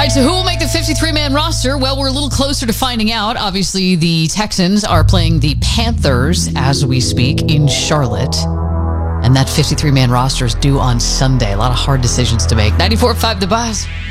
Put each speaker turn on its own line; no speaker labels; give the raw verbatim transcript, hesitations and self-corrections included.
right, so who will make the fifty-three man roster? Well, we're a little closer to finding out. Obviously, the Texans are playing the Panthers as we speak in Charlotte. And that fifty-three man roster is due on Sunday. A lot of hard decisions to make. ninety-four point five The Buzz.